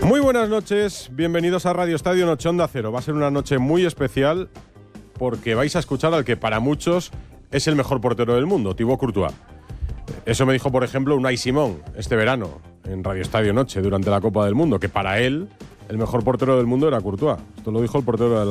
Muy buenas noches, bienvenidos a Radio Estadio Noche Onda Cero. Va a ser una noche muy especial porque vais a escuchar al que para muchos es el mejor portero del mundo, Thibaut Courtois. Eso me dijo, por ejemplo, Unai Simón este verano en Radio Estadio Noche durante la Copa del Mundo, que para él el mejor portero del mundo era Courtois. Esto lo dijo el portero del